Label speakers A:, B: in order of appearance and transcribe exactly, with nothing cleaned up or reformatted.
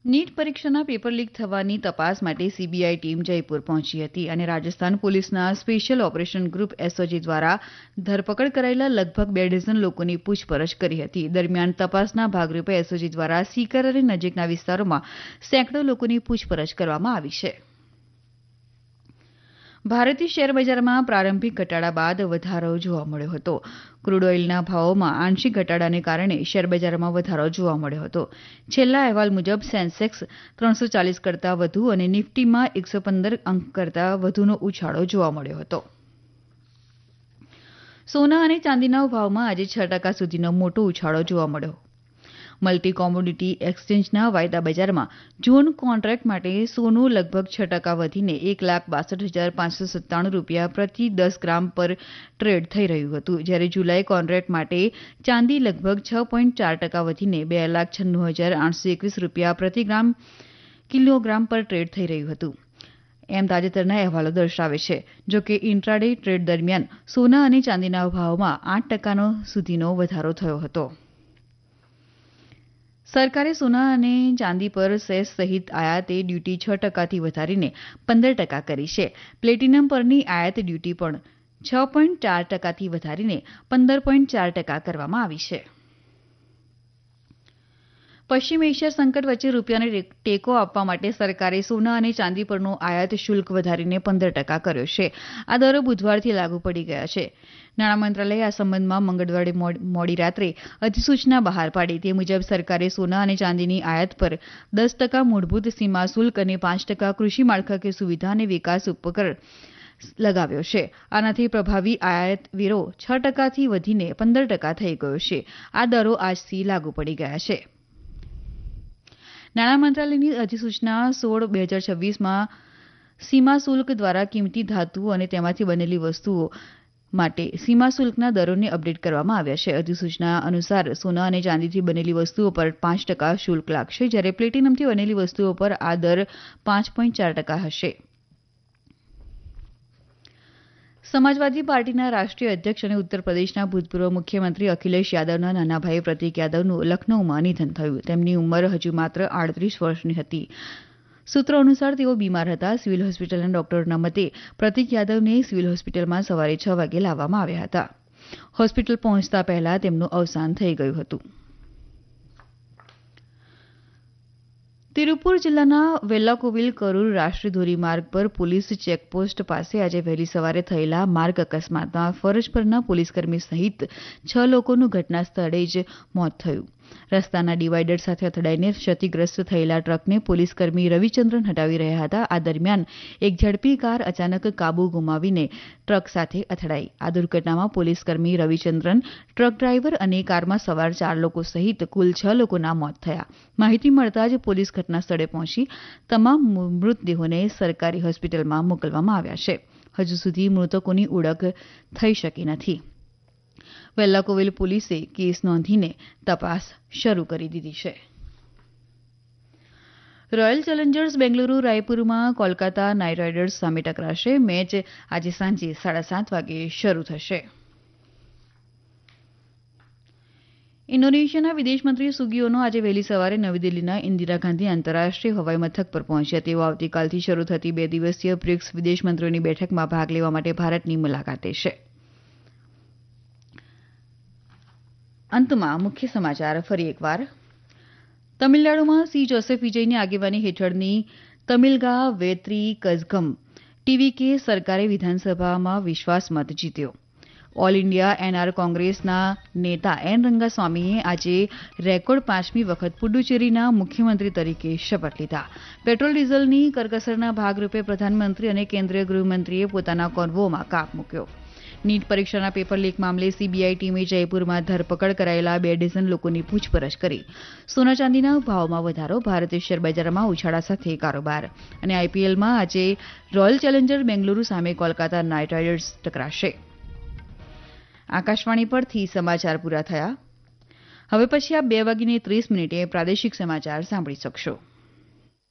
A: NEET પરીક્ષાના paper leak થવાની તપાસ માટે સીબીઆઈ ટીમ જયપુર પહોંચી હતી અને રાજસ્થાન પોલીસના સ્પેશિયલ ઓપરેશન ગ્રુપ એસઓજી દ્વારા ધરપકડ કરાયેલા લગભગ બે ડઝન લોકોની પૂછપરછ કરી હતી. દરમિયાન તપાસના ભાગરૂપે એસઓજી દ્વારા સીકર અને નજીકના વિસ્તારોમાં સેંકડો લોકોની પૂછપરછ કરવામાં આવી છે. ભારતીય શેરબજારમાં પ્રારંભિક ઘટાડા બાદ વધારો જોવા મળ્યો હતો. ક્રૂડ ઓઇલના ભાવોમાં આંશિક ઘટાડાને કારણે શેરબજારમાં વધારો જોવા મળ્યો હતો. છેલ્લા અહેવાલ મુજબ સેન્સેક્સ ત્રણસો ચાલીસ કરતાં વધુ અને નિફ્ટીમાં એકસો પંદર અંક કરતાં વધુનો ઉછાળો જોવા મળ્યો હતો. સોના અને ચાંદીના ભાવમાં આજે છ ટકા સુધીનો મોટો ઉછાળો જોવા મળ્યો. મલ્ટી કોમોડિટી એક્સચેન્જના વાયદા બજારમાં જૂન કોન્ટ્રાક્ટ માટે સોનું લગભગ છ ટકા વધીને એક લાખ બાસઠ હજાર પાંચસો સત્તાણું રૂપિયા પ્રતિ દસ ગ્રામ પર ટ્રેડ થઈ રહ્યું હતું, જ્યારે જુલાઈ કોન્ટ્રાક્ટ માટે ચાંદી લગભગ છ પોઈન્ટ ચાર ટકા વધીને બે લાખ છન્નું હજાર આઠસો એકવીસ રૂપિયા પ્રતિ ગ્રામ કિલોગ્રામ પર ટ્રેડ થઈ રહ્યું હતું. એમ તાજેતરના અહેવાલો દર્શાવે છે. જો કે ઇન્ટ્રાડે ટ્રેડ દરમિયાન સોના અને ચાંદીના ભાવમાં આઠ ટકા સુધીનો વધારો થયો હતો. સરકારે સોના અને ચાંદી પર સેસ સહિત આયાતે ડ્યુટી છ ટકાથી વધારીને પંદર ટકા કરી છે. પ્લેટિનમ પરની આયાત ડ્યુટી પણ છ પોઈન્ટ ચાર ટકાથી વધારીને પંદર પોઈન્ટ ચાર ટકા કરવામાં આવી છે. પશ્ચિમ એશિયા સંકટ વચ્ચે રૂપિયાને ટેકો આપવા માટે સરકારે સોના અને ચાંદી પરનો આયાત શુલ્ક વધારીને પંદર ટકા કર્યો છે. આ દરો બુધવારથી લાગુ પડી ગયા છે. નાણાં મંત્રાલયે આ સંબંધમાં મંગળવારે મોડી રાત્રે અધિસૂચના બહાર પાડી. તે મુજબ સરકારે સોના અને ચાંદીની આયાત પર દસ ટકા મૂળભૂત સીમા શુલ્ક અને પાંચ ટકા કૃષિ માળખાકીય સુવિધા અને વિકાસ ઉપકર લગાવ્યો છે. આનાથી પ્રભાવી આયાત વેરો છ ટકાથી વધીને પંદર ટકા થઈ ગયો છે. આ દરો આજથી લાગુ પડી ગયા છે. નાણાં મંત્રાલયની અધિસૂચના સોળ બે હજાર છવ્વીસમાં સીમા શુલ્ક દ્વારા કિંમતી ધાતુ અને તેમાંથી બનેલી વસ્તુઓ માટે સીમા શુલ્કના દરોને અપડેટ કરવામાં આવ્યા છે. અધિસૂચના અનુસાર સોના અને ચાંદીથી બનેલી વસ્તુઓ પર પાંચ ટકા શુલ્ક લાગશે, જ્યારે પ્લેટિનમથી બનેલી વસ્તુઓ પર આ દર પાંચ પોઈન્ટ ચાર ટકા હશે. સમાજવાદી પાર્ટીના રાષ્ટ્રીય અધ્યક્ષ અને ઉત્તર પ્રદેશના ભૂતપૂર્વ મુખ્યમંત્રી અખિલેશ યાદવના નાના ભાઈ પ્રતીક યાદવનું લખનૌમાં નિધન થયું. તેમની ઉંમર હજુ માત્ર આડત્રીસ વર્ષની હતી. સૂત્રો અનુસાર તેઓ બીમાર હતા. સિવિલ હોસ્પિટલના ડોક્ટરોના મતે પ્રતીક યાદવને સિવિલ હોસ્પિટલમાં સવારે છ વાગે લાવવામાં આવ્યા હતા. હોસ્પિટલ પહોંચતા પહેલા તેમનું અવસાન થઈ ગયું હતું. તિરુપુર જિલ્લાના વેલ્લાકોવિલ કરૂર રાષ્ટ્રીય ધોરીમાર્ગ પર પોલીસ ચેકપોસ્ટ પાસે આજે વહેલી સવારે થયેલા માર્ગ અકસ્માતમાં ફરજ પરના પોલીસકર્મી સહિત છ લોકોનું ઘટના સ્થળે જ મોત થયું. રસ્તાના ડિવાઈડર સાથે અથડાઈને ક્ષતિગ્રસ્ત થયેલા ટ્રકને પોલીસકર્મી રવિચંદ્રન હટાવી રહ્યા હતા. આ દરમિયાન એક ઝડપી કાર અચાનક કાબુ ગુમાવીને ટ્રક સાથે અથડાઈ. આ દુર્ઘટનામાં પોલીસકર્મી રવિચંદ્રન, ટ્રક ડ્રાઈવર અને કારમાં સવાર ચાર લોકો સહિત કુલ છ લોકોના મોત થયા. માહિતી મળતા જ પોલીસ ઘટના સ્થળે પહોંચી તમામ મૃતદેહોને સરકારી હોસ્પિટલમાં મોકલવામાં આવ્યા છે. હજુ સુધી મૃતકોની ઓળખ થઈ શકી નથી. વેલ્લાકોવિલ પોલીસે કેસ નોંધીને તપાસ શરૂ કરી દીધી છે. Royal Challengers Bengaluru રાયપુરમાં Kolkata night riders સામે ટકરાશે. મેચ આજે સાંજે સાડા સાત વાગે શરૂ થશે. ઇન્ડોનેશિયાના વિદેશમંત્રી સુગિયોનો આજે વહેલી સવારે નવી દિલ્હીના ઇન્દિરા ગાંધી આંતરરાષ્ટ્રીય હવાઈ મથક પર પહોંચ્યા. તેઓ આવતીકાલથી શરૂ થતી બે દિવસીય બ્રિક્સ વિદેશમંત્રીઓની બેઠકમાં ભાગ લેવા માટે ભારતની મુલાકાતે છે. અંતમાં મુખ્ય સમાચાર ફરી એકવાર. તમિલનાડુમાં સી જોસેફ વિજયની આગેવાની હેઠળની તમિલગા વેત્રી કઝગમ ટીવીકે સરકારે વિધાનસભામાં વિશ્વાસ મત જીત્યો. ઓલ ઇન્ડિયા એનઆર કોંગ્રેસના નેતા એન રંગાસ્વામીએ આજે રેકોર્ડ પાંચમી વખત પુડુચેરીના મુખ્યમંત્રી તરીકે શપથ લીધા. પેટ્રોલ ડીઝલની કરકસરના ભાગરૂપે પ્રધાનમંત્રી અને કેન્દ્રીય ગૃહમંત્રીએ પોતાના કોન્વોમાં કાપ મૂક્યો. નીટ પરીક્ષાના પેપર લીક મામલે સીબીઆઈ ટીમે જયપુરમાં ધરપકડ કરાયેલા બે ડઝન લોકોની પૂછપરછ કરી. સોના ચાંદીના ભાવમાં વધારો, ભારતીય શેરબજારમાં ઉછાળા સાથે કારોબાર. અને આઈપીએલમાં આજે રોયલ ચેલેન્જર બેંગલુરુ સામે કોલકાતા નાઇટ રાઇડર્સ ટકરાશે. આકાશવાણી પરથી સમાચાર પૂરા થયા. હવે પછી આપ બે વાગીને ત્રીસ મિનિટે પ્રાદેશિક સમાચાર સાંભળી શકશો.